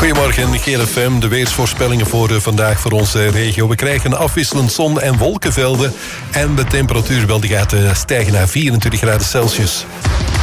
Goedemorgen, GFM. De weersvoorspellingen voor vandaag voor onze regio. We krijgen afwisselend zon- en wolkenvelden. En de temperatuur die gaat stijgen naar 24 graden Celsius.